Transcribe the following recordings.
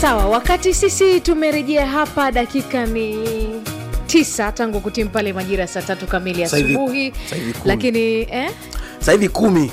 Sawa, wakati sisi tumerejea hapa dakika ni 9 tangu kutimu pale majira saa 3 kamili asubuhi. Lakini sasa hivi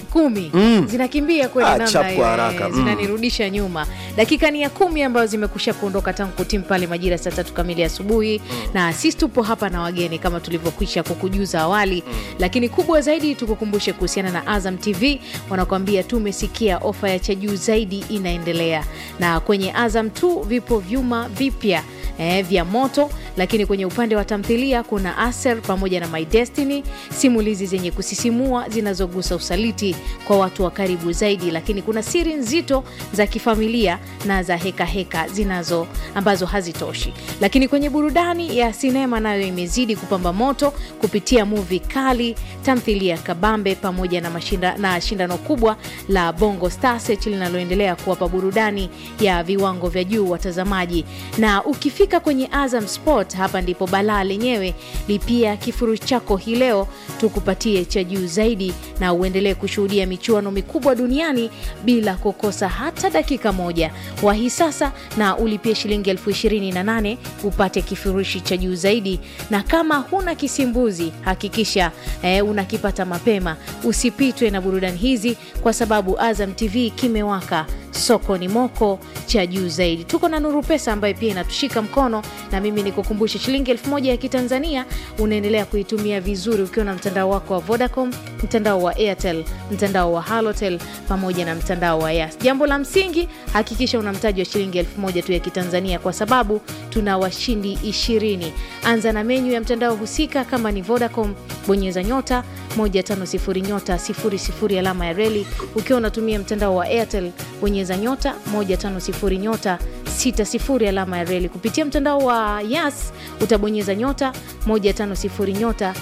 10 zinakimbia kweli namna hiyo, zinanirudisha nyuma. Dakika ni ya 10 ambazo zimekusha kuondoka tangu kutimu pale majira saa 3 kamili asubuhi. Na sisi tupo hapa na wageni kama tulivyokwisha kukujuza awali. Lakini kubwa zaidi tukukumbushe kuhusiana na Azam TV. Wanakuambia tumesikia ofa ya cha juu zaidi inaendelea. Na kwenye Azam 2 vipo vyuma vipya vya moto. Lakini kwenye upande wa tamthilia kuna Aser pamoja na My Destiny, simulizi zenye kusisimua zinazogusa usaliti kwa watu wa karibu zaidi. Lakini kuna siri nzito za kifamilia na za heka ambazo hazitoshi. Lakini kwenye burudani ya sinema nayo imezidi kupamba moto kupitia movie kali, tamthilia kabambe pamoja na shindano kubwa la Bongo Star Search linaloendelea kuwapa burudani ya viwango vya juu watazamaji. Na ukifika kwenye Azam Sport, hapa ndipo balaa lenyewe. Lipia kifurushi chako hii leo tukupatie cha juu zaidi na uendelee kushuhudia michuano mikubwa duniani bila kukosa hata dakika moja. Wahi sasa na ulipie shilingi 28,000 upate kifurushi cha juu zaidi. Na kama huna kisimbuzi, hakikisha unakipata mapema. Usipitwe na burudani hizi kwa sababu Azam TV kimewaka, soko ni moko, cha juu zaidi. Tuko na Nuru Pesa ambaye pia inatushika mkono, na mimi nikukumbushe shilingi 1,000 ya Kitanzania unaendelea kuitumia vizuri ukiwa na mtandao wako wa Vodacom, mtandao wa Airtel, mtandao wa Halotel pamoja na mtandao wa Yas. Jambo la msingi, hakikisha una mtaji wa shilingi 1,000 tu ya Kitanzania kwa sababu tuna washindi 20. Anza na menyu ya mtandao husika. Kama ni Vodacom, bonyeza nyota 150 nyota 00 alama ya reli. Ukiwa unatumia mtandao wa Airtel, bonyeza nyota 150 nyota 60 alama ya reli. Kupitia mtandao wa Yas utabonyeza nyota 150 nyota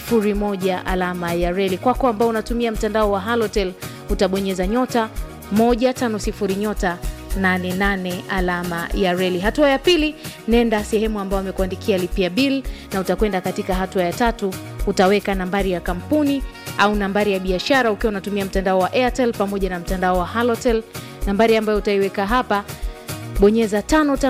01 alama ya reli. Kwako ambao unatumia mtandao wa Halotel utabonyeza nyota 150 nyota 88 alama ya reli. Hatua ya pili, nenda sehemu ambayo wamekuandikia lipia bill, na utakwenda katika hatua ya 3, utaweka nambari ya kampuni au nambari ya biashara ukiwa unatumia mtandao wa Airtel pamoja na mtandao wa Halotel. Nambari ambayo utaiweka hapa, bonyeza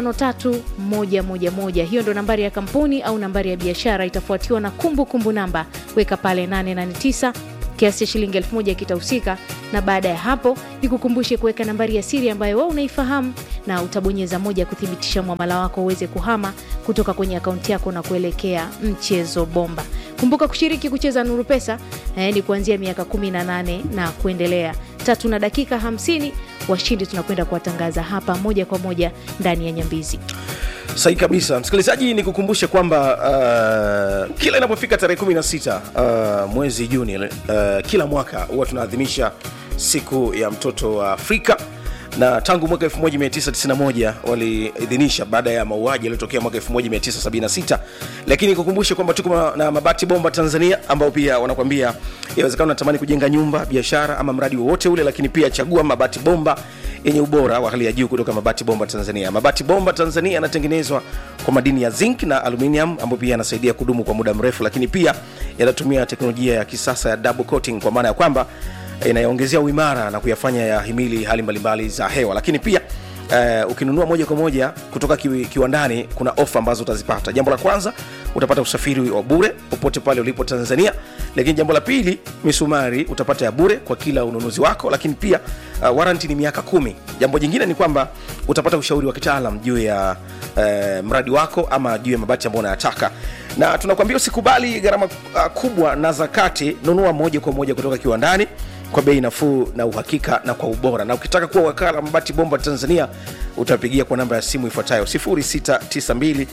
553111. Hiyo ndo nambari ya kampuni au nambari ya biashara. Itafuatiwa na kumbukumbu namba, weka pale 889. Kiasi cha shilingi 1,000 kitahusika, na baada ya hapo nikukumbushe kuweka nambari ya siri ambayo wewe unaifahamu, na utabonyeza 1 kuthibitisha muamala wako uweze kuhama kutoka kwenye akaunti yako na kuelekea mchezo bomba. Kumbuka kushiriki kucheza Nuru Pesa ni kuanzia miaka 18 na kuendelea. 3 na dakika 50 washindi tunakwenda kuwatangaza hapa moja kwa moja ndani ya Nyambizi. Sahi kabisa. Msikilizaji, nikukumbushe kwamba kila inapofika tarehe 16 mwezi Juni kila mwaka huwa tunaadhimisha siku ya mtoto wa Afrika. Na tangu mwaka 1991 waliidhinisha baada ya mauaji yaliyotokea mwaka 1976. Lakini kukumbushe kwamba tuko na Mabati Bomba Tanzania ambao pia wanakuambia inawezekana unatamani kujenga nyumba, biashara ama mradi wowote ule, lakini pia chagua mabati bomba yenye ubora wa hali ya juu kutoka Mabati Bomba Tanzania. Mabati Bomba Tanzania yanatengenezwa kwa madini ya zinc na aluminium ambayo pia yanasaidia kudumu kwa muda mrefu, lakini pia yanatumia teknolojia ya kisasa ya double coating, kwa maana ya kwamba inaongezea uimara na kuyafanya yahimili hali mbalimbali za hewa. Lakini pia ukinunua moja kwa moja kutoka kiwandani kuna ofa ambazo utazipata. Jambo la kwanza, utapata usafiri wa bure popote pale ulipo Tanzania. Lakini jambo la pili, misumari utapata ya bure kwa kila ununuzi wako. Lakini pia warranty ni miaka 10. Jambo jingine ni kwamba utapata ushauri wa kitaalamu juu ya mradi wako ama juu ya mabati ambayo unayataka. Na tunakuambia usikubali gharama kubwa na zakati. Nunua moja kwa moja kutoka kiwandani kwa bei nafuu na uhakika na kwa ubora. Na ukitaka kuwa wakala Mabati Bomba Tanzania, utapigia kwa namba ya simu ifuatayo 0692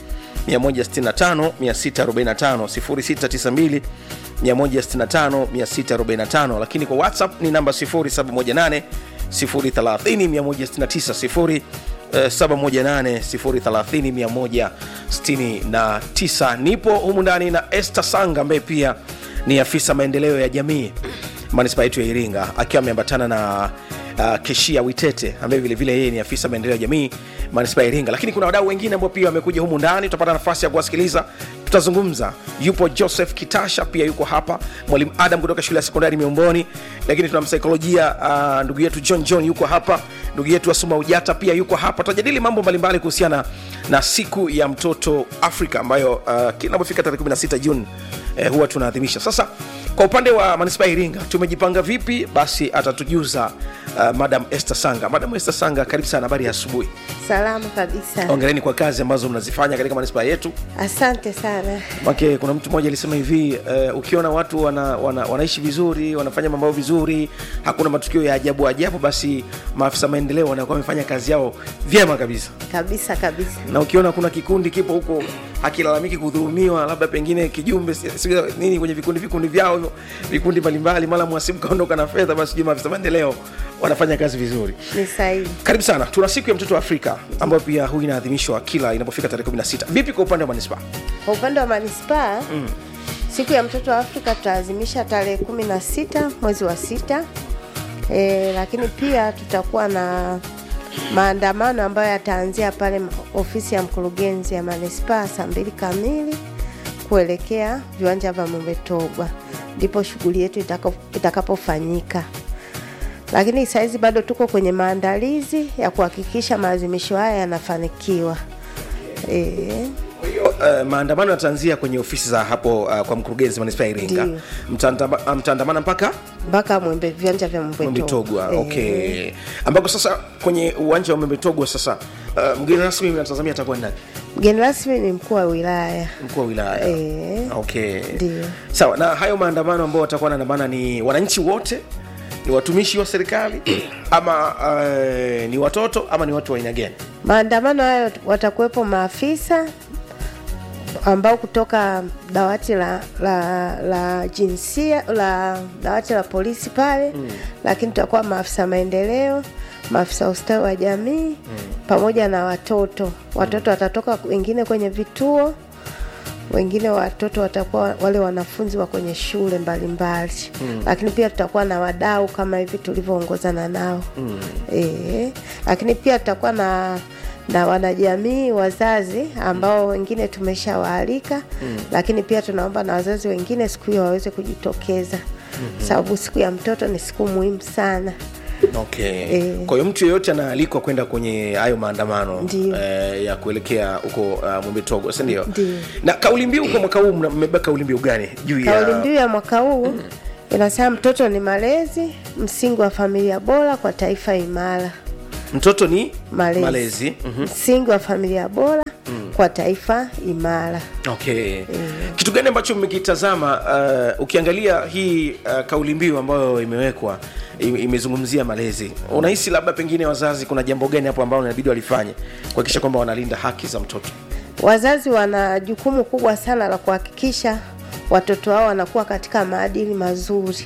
165 645 0692 165 645. Lakini kwa WhatsApp ni namba 0718 030 169 0718 030 169. Nipo humu ndani na Esther Sanga ambaye pia ni afisa maendeleo ya jamii Manispaa yetu ya Iringa, akiwa ameambatana na Keshia Witete ambaye vile vile yeye ni afisa maendeleo ya jamii Manispaa ya Iringa. Lakini kuna wadau wengine ambao pia wamekuja humu ndani, tutapata nafasi ya kuwasikiliza, tutazungumza. Yupo Joseph Kitasha pia yuko hapa, Mwalimu Adam kutoka shule ya sekondari Miomboni, lakini tuna msaikolojia ndugu yetu John yuko hapa, ndugu yetu Asuma Ujata pia yuko hapa. Tutajadili mambo mbalimbali kuhusiana na siku ya mtoto Afrika ambayo kinapofika tarehe 16 Juni huwa tunaadhimisha. Sasa kwa upande wa Manispaa ya Iringa tumejipanga vipi? Basi atatujuza Madam Esther Sanga. Madam Esther Sanga, karibu sana, habari ya asubuhi. Salama kabisa. Hongereni kwa kazi ambazo mnazifanya katika manispaa yetu. Asante sana. Maki, kuna mtu mmoja alisema hivi, ukiona watu wanaishi vizuri, wanafanya mambo vizuri, hakuna matukio ya ajabu, basi maafisa maendeleo wanakuwa wamefanya kazi yao vyema kabisa. Kabisa. Na ukiona kuna kikundi kipo huko hakilalamiki kudhulumiwa, labda pengine kijumbe nini kwenye vikundi vyao, vikundi mbalimbali, mara mwasibu kaondoka na fedha, basi juma maafisa maendeleo wanafanya kazi vizuri. Ni sahihi. Karibu sana. Tuna siku ya mtoto Afrika ambayo pia huwa inaadhimishwa kila inapofika tarehe 16. Vipi kwa upande wa manispaa? Kwa upande wa manispaa, siku ya mtoto wa Afrika tutaadhimisha tarehe 16 mwezi wa 6. Lakini pia tutakuwa na maandamano ambayo yataanzia pale ofisi ya mkurugenzi ya manispaa saa 2 kamili kuelekea viwanja vya Mwembetogwa. Ndipo shughuli yetu itakapofanyika. Lakini saizi bado tuko kwenye maandalizi ya kuhakikisha maadhimisho haya yanafanikiwa. Maandamano yataanzia kwenye ofisi za hapo kwa mkurugenzi manispaa ya Iringa. Mtaandamana mpaka viwanja vya Mwembetogwa. Okay. Ambako sasa kwenye uwanja wa Mwembetogwa sasa mgeni rasmi mnatazamia atakuwa nani? Mgeni rasmi ni mkuu wa wilaya. Mkuu wa wilaya. Okay. Ndio. Sawa, na hayo maandamano ambao watakuwa wanaandamana ni wananchi wote? Ni watumishi wa serikali ama ni watoto ama ni watu wa aina gani? Maandamano hayo watakuwepo maafisa ambao kutoka dawati la jinsia dawati la polisi pale, lakini tutakuwa maafisa maendeleo, maafisa ustawi wa jamii pamoja na watoto. Watoto watatoka wengine kwenye vituo, wengine watoto watakuwa wale wanafunzi wa kwenye shule mbalimbali. Lakini pia tutakuwa na wadau kama hivi tulivyoongozana nao. Lakini pia tutakuwa na wanajamii, wazazi ambao wengine tumeshawaalika. Lakini pia tunaomba na wazazi wengine siku hiyo waweze kujitokeza. Sababu siku ya mtoto ni siku muhimu sana. Okay. Kwa hiyo mtu yeyote anaalikwa kwenda kwenye hayo maandamano ya kuelekea huko Mwembetogwa, si ndio? Na kauli mbiu kwa mwaka huu mmebeba kauli mbiu gani juu ya kauli mbiu ya mwaka huu? Inasema mtoto ni malezi, msingi wa familia bora kwa taifa imara. Mtoto ni malezi. Msingi wa familia bora kwa taifa imara. Okay. Kitu gani ambacho mmekitazama ukiangalia hii kauli mbiu ambayo imewekwa imezungumzia malezi? Unahisi labda pengine wazazi kuna jambo gani hapo ambalo inabidi walifanye kuhakikisha kwamba wanalinda haki za mtoto? Wazazi wana jukumu kubwa sana la kuhakikisha watoto wao wanakuwa katika maadili mazuri.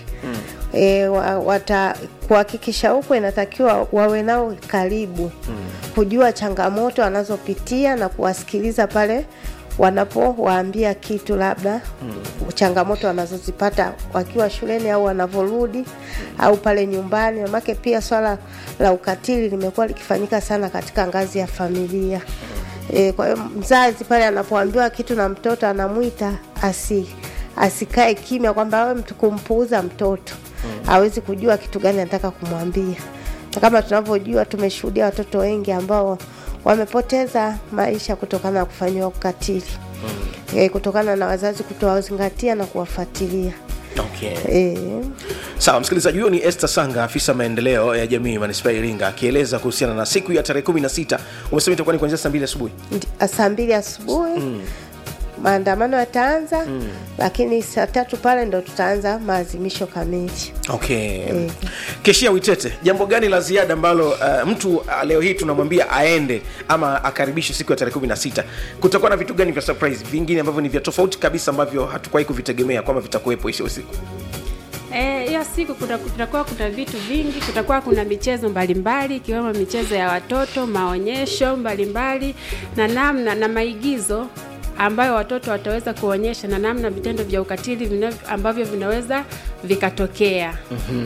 Kuhakikisha huko inatakiwa wawe nao karibu, kujua changamoto wanazopitia na kuwasikiliza pale wanapowaambia kitu, labda changamoto wanazozipata wakiwa shuleni au wanavorudi au pale nyumbani. Maana pia swala la ukatili limekuwa likifanyika sana katika ngazi ya familia. Kwa hiyo mzazi pale anapoambiwa kitu na mtoto anamuita, asikae kimya kwamba wewe mtu kumpuuza mtoto. Hawezi kujua kitu gani anataka kumwambia. Kama tunavyojua, tumeshuhudia watoto wengi ambao wamepoteza maisha kutokana na kufanywa ukatili. Kutokana na wazazi kutowazingatia na kuwafuatilia. Okay. Sawa, msikilizaji, huyo ni Esther Sanga, afisa maendeleo ya jamii manispaa ya Iringa, akieleza kuhusiana na siku ya tarehe 16. Umesema itakuwa ni kuanzia saa 2 asubuhi. Saa 2 asubuhi. Maandamano yataanza, lakini saa 3 pale ndo tutaanza maadhimisho kamili. Okay. Keshia Witete, jambo gani la ziada ambalo mtu leo hii tunamwambia aende ama akaribishe siku ya tarehe 16? Kutakuwa na vitu gani vya surprise vingine ambavyo ni vya tofauti kabisa ambavyo hatukuwahi kuvitegemea kwamba vitakuwepo hiyo siku? Hiyo siku kutakuwa kuna vitu vingi. Kutakuwa kuna michezo mbalimbali ikiwemo michezo ya watoto, maonyesho mbalimbali na namna na maigizo ambayo watoto wataweza kuonyesha na namna vitendo vya ukatili ambavyo vinaweza vikatokea.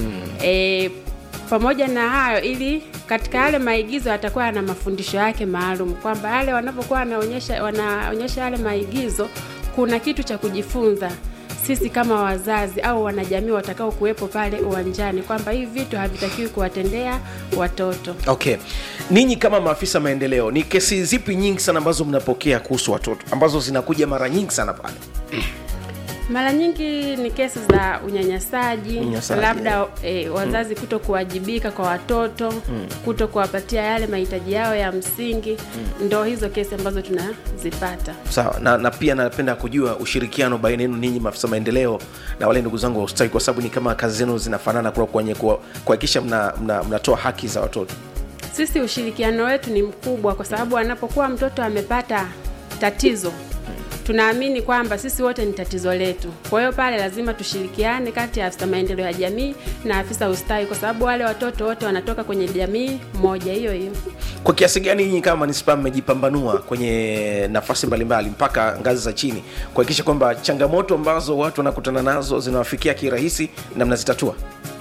Pamoja na hayo, ili katika yale maigizo atakuwa na mafundisho yake maalum kwamba wale wanapokuwa wanaonyesha yale maigizo kuna kitu cha kujifunza sisi kama wazazi au wanajamii watakao kuwepo pale uwanjani kwamba hivi vitu havitakiwi kuwatendea watoto. Okay. Ninyi kama maafisa maendeleo, ni kesi zipi nyingi sana ambazo mnapokea kuhusu watoto ambazo zinakuja mara nyingi sana pale? Mara nyingi ni kesi za unyanyasaji, labda wazazi kuto kuwajibika kwa watoto, kuto kuwapatia yale mahitaji yao ya msingi, ndio hizo kesi ambazo tunazipata. Sawa, na pia napenda kujua ushirikiano baina yenu ninyi maafisa maendeleo na wale ndugu zangu wa ustawi, kwa sababu ni kama kazi zenu zinafanana kwa kuhakikisha mnatoa haki za watoto. Sisi ushirikiano wetu ni mkubwa kwa sababu anapokuwa mtoto amepata tatizo, tunaamini kwamba sisi wote ni tatizo letu. Kwa hiyo pale lazima tushirikiane kati ya afisa maendeleo ya jamii na afisa ustawi, kwa sababu wale watoto wote wanatoka kwenye jamii moja hiyo hiyo. Kwa kiasi gani nyinyi kama manispaa mmejipambanua kwenye nafasi mbalimbali mpaka ngazi za chini kuhakikisha kwamba changamoto ambazo watu wanakutana nazo zinawafikia kirahisi na mnazitatua?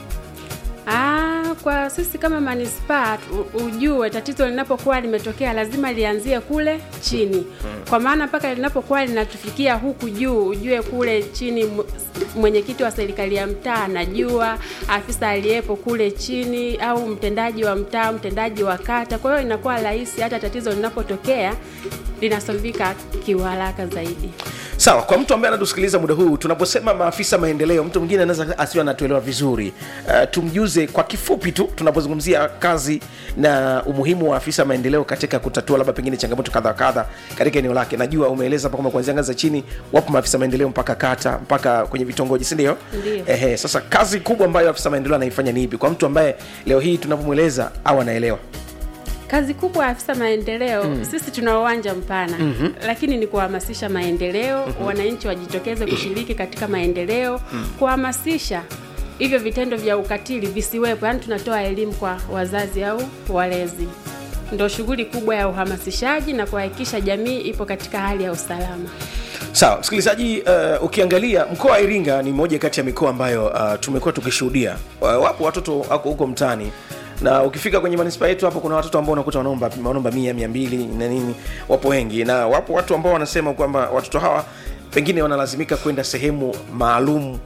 Kwa sisi kama manispaa, ujue tatizo linapokuwa limetokea lazima lianzie kule chini. Kwa maana mpaka linapokuwa linatufikia huku juu, ujue kule chini mwenyekiti wa serikali ya mtaa anajua, afisa aliyepo kule chini au mtendaji wa mtaa, mtendaji wa kata. Kwa hiyo inakuwa rahisi hata tatizo linapotokea linasolvika kiharaka zaidi. Sawa, kwa mtu ambaye anatusikiliza muda huu, tunaposema maafisa maendeleo, mtu mwingine anaweza asiwe anatuelewa vizuri. Tumjuze kwa kifupi tu tunapozungumzia kazi na umuhimu wa afisa maendeleo katika kutatua labda pengine changamoto kadha katika eneo lake. Najua umeeleza hapa kama kuanzia ngazi za chini wapo maafisa maendeleo mpaka kata, mpaka kwenye vitongoji, si ndio? Ndio. Sasa kazi kubwa ambayo afisa maendeleo anaifanya ni ipi kwa mtu ambaye leo hii tunapomweleza au anaelewa? Kazi kubwa ya afisa maendeleo, sisi tuna uwanja mpana, lakini ni kuhamasisha maendeleo, wananchi wajitokeze kushiriki katika maendeleo, kuhamasisha hivyo vitendo vya ukatili visiwepo. Yaani tunatoa elimu kwa wazazi au walezi. Ndio shughuli kubwa ya uhamasishaji na kuhakikisha jamii ipo katika hali ya usalama. Sawa, msikilizaji, ukiangalia mkoa wa Iringa ni mmoja kati ya mikoa ambayo tumekuwa tukishuhudia wapo watoto wako huko mtaani, na ukifika kwenye manispaa yetu hapo kuna watoto ambao unakuta wanaomba 100, 200 na nini, wapo wengi, na wapo watu ambao wanasema kwamba watoto hawa pengine wanalazimika kwenda sehemu maalum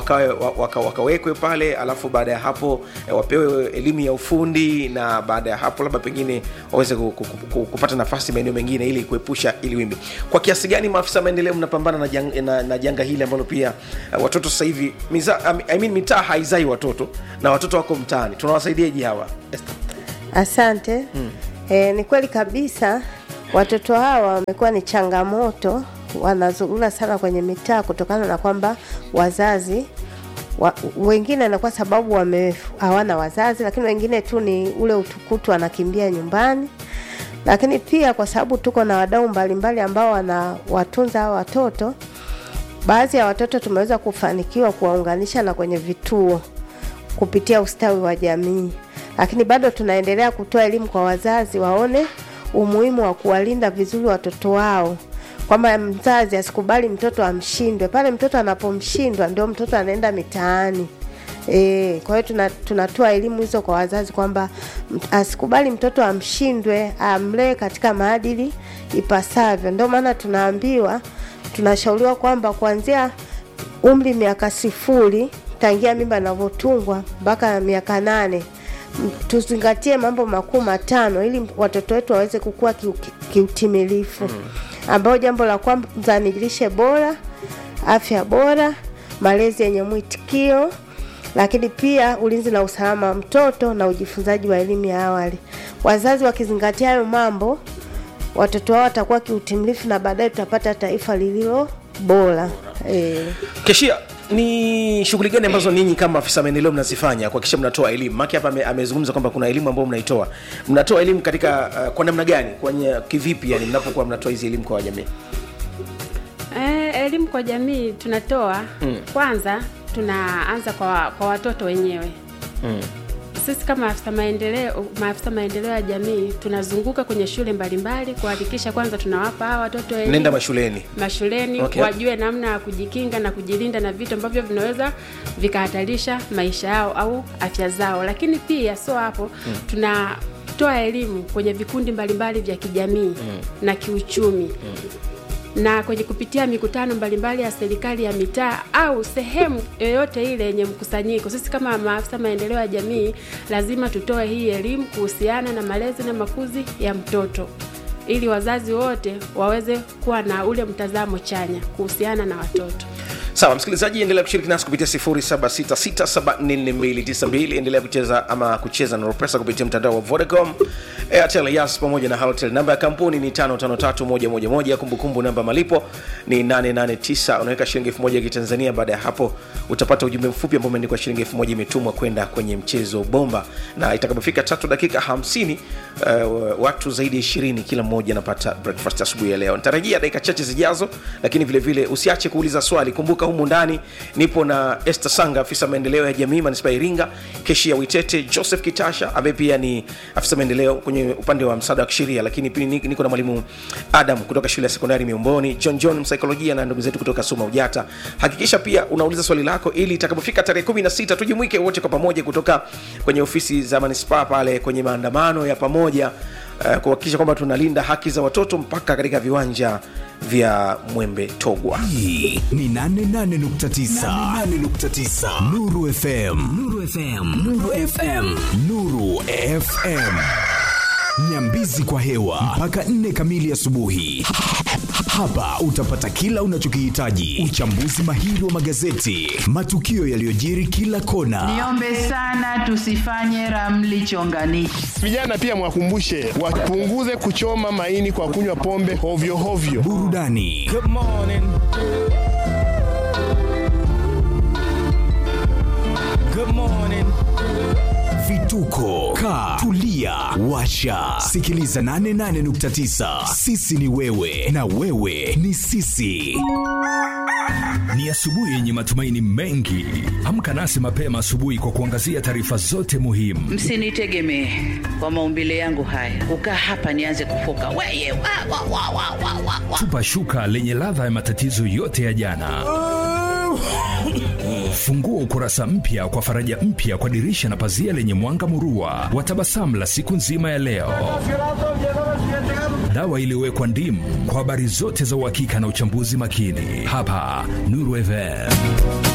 wakawekwe pale, alafu baada ya hapo wapewe elimu ya ufundi, na baada ya hapo labda pengine waweze kupata nafasi maeneo mengine ili kuepusha ili wimbi. Kwa kiasi gani maafisa maendeleo mnapambana na janga hili ambalo pia watoto sasa hivi mitaa haizai watoto na watoto wako mtaani, tunawasaidiaje hawa? Asante. Ni kweli kabisa, watoto hawa wamekuwa ni changamoto, wanazurura sana kwenye mitaa kutokana na kwamba wazazi wengine na kwa sababu hawana wazazi, lakini wengine tu ni ule utukutu anakimbia nyumbani. Lakini pia kwa sababu tuko na wadau mbalimbali ambao wanawatunza watoto, baadhi ya watoto tumeweza kufanikiwa kuwaunganisha na kwenye vituo kupitia ustawi wa jamii. Lakini bado tunaendelea kutoa elimu kwa wazazi waone umuhimu wa kuwalinda vizuri watoto wao, kwamba mzazi asikubali mtoto amshindwe. Pale mtoto anapomshindwa ndio mtoto anaenda mitaani. Kwa hiyo tunatoa elimu hizo kwa wazazi kwamba asikubali mtoto amshindwe, amlee katika maadili ipasavyo. Ndio maana tunashauriwa kwamba kuanzia umri miaka 0 tangia mimba inavyotungwa mpaka miaka 8 tuzingatie mambo makuu 5 ili watoto wetu waweze kukua kiutimilifu. Ambao jambo la kwanza ni lishe bora, afya bora, malezi yenye mwitikio, lakini pia ulinzi na usalama wa mtoto na ujifunzaji wa elimu ya awali. Wazazi wakizingatia hayo mambo, watoto wao watakuwa kiutimilifu na baadaye tutapata taifa lililo bora. Keshia, ni shughuli gani ambazo ninyi kama afisa maendeleo mnazifanya kuhakikisha mnatoa elimu? Maki hapa amezungumza kwamba kuna elimu ambayo mnaitoa. Mnatoa elimu katika kwa namna gani? Kwenye kivipi yani mnapokuwa mnatoa hizi elimu kwa jamii? Elimu kwa jamii tunatoa kwanza tunaanza kwa watoto wenyewe. Sisi kama maafisa maendeleo ya jamii tunazunguka kwenye shule mbalimbali kuhakikisha kwanza tunawapa hawa watoto elimu. Nenda mashuleni. Okay. Wajue namna ya kujikinga na kujilinda na vitu ambavyo vinaweza vikahatarisha maisha yao au afya zao. Lakini pia hapo tunatoa elimu kwenye vikundi mbalimbali vya kijamii na kiuchumi. na kwenye kupitia mikutano mbalimbali ya serikali ya mitaa au sehemu yoyote ile yenye mkusanyiko. Sisi kama maafisa maendeleo ya jamii lazima tutoe hii elimu kuhusiana na malezi na makuzi ya mtoto, ili wazazi wote waweze kuwa na ule mtazamo chanya kuhusiana na watoto. Sawa msikilizaji, endelea kushiriki nasi kupitia 0766744292. Endelea kucheza na Ropesa kupitia mtandao wa Vodacom, Airtel, Yas pamoja na Halotel. Namba ya kampuni ni 553111. Kumbukumbu namba malipo ni 889. Unaweka shilingi 1000 ya Kitanzania. Baada ya hapo utapata ujumbe mfupi ambao umeandikwa shilingi 1000 imetumwa kwenda kwenye mchezo bomba, na itakapofika 3 dakika 50 watu zaidi ya 20 kila mmoja anapata breakfast asubuhi ya leo. Nitarejea dakika chache zijazo, lakini vile vile usiache kuuliza swali. Kumbuka humu ndani nipo na Esther Sanga, afisa maendeleo ya jamii Manispaa Iringa, Keshia Witete, Joseph Kitasha ambaye pia ni afisa maendeleo kwenye upande wa msaada wa kisheria, lakini pia niko na mwalimu Adam kutoka shule ya sekondari Miomboni, John msaikolojia, na ndugu zetu kutoka Suma Ujata. Hakikisha pia unauliza swali lako ili itakapofika tarehe 16 tujumuike wote kwa pamoja kutoka kwenye ofisi za Manispaa pale kwenye maandamano ya pamoja kuhakikisha kwamba tunalinda haki za watoto mpaka katika viwanja vya Mwembe Togwa. Hii ni 88.9 Nuru FM. Nuru FM. Nyambizi kwa hewa mpaka 4 kamili asubuhi. Hapa utapata kila unachokihitaji: uchambuzi mahiri wa magazeti, matukio yaliyojiri kila kona. Niombe sana tusifanye ramli chonganishi. Vijana pia mwakumbushe wapunguze kuchoma maini kwa kunywa pombe hovyo hovyo. Burudani. Good morning. Good morning. Vituko. Kaa, tulia, washa. Sikiliza 88.9. Sisi ni wewe na wewe ni sisi. Ni asubuhi yenye matumaini mengi. Amka nasi mapema asubuhi kwa kuangazia taarifa zote muhimu. Msinitegemee kwa maumbile yangu haya. Kukaa hapa nianze kufoka. Weye, wa. Tupa shuka lenye ladha ya matatizo yote ya jana. Fungua ukurasa mpya kwa faraja mpya kwa dirisha na pazia lenye mwanga murua wa tabasamu la siku nzima ya leo. Dawa iliyowekwa ndimu kwa habari zote za uhakika na uchambuzi makini. Hapa Nuru FM.